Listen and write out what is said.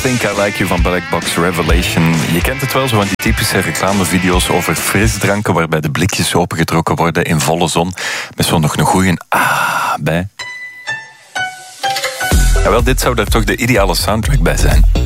Think I Like You van Black Box Revelation. Je kent het wel, zo van die typische reclamevideo's over frisdranken waarbij de blikjes opengetrokken worden in volle zon met zo nog een goeie bij. Ja, wel, dit zou daar toch de ideale soundtrack bij zijn.